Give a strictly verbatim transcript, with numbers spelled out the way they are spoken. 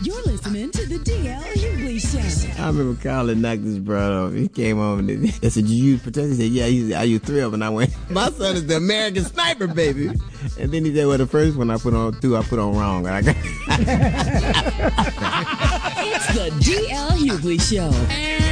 You're listening to the D L Hughley Show. I remember Colin knocked his brother off. He came home and I said, "Did you use protection?" He said, "Yeah, I used, I used three of them." And I went, "My son is the American Sniper, baby." And then he said, "Well, the first one I put on two, I put on wrong." I got It's the D L Hughley Show. And